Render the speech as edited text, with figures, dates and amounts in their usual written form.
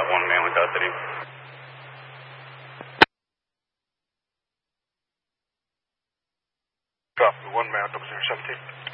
one man with custody. Drop the one man, 017.